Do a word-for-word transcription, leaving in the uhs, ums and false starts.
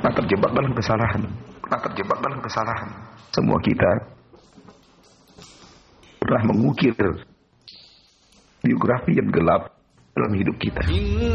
pernah terjebak dalam kesalahan, pernah terjebak dalam kesalahan. Semua kita pernah mengukir biografi yang gelap dalam hidup kita.